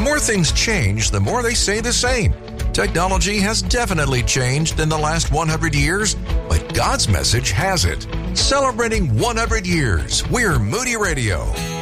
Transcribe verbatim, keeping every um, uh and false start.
more things change, the more they stay the same. Technology has definitely changed in the last one hundred years, but God's message hasn't. Celebrating one hundred years, we're Moody Radio.